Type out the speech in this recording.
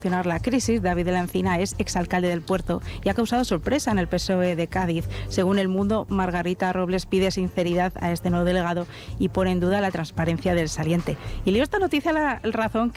La crisis. David de la Encina es exalcalde del Puerto y ha causado sorpresa en el PSOE de Cádiz. Según El Mundo, Margarita Robles pide sinceridad a este nuevo delegado y pone en duda la transparencia del saliente. Y leo esta noticia a La Razón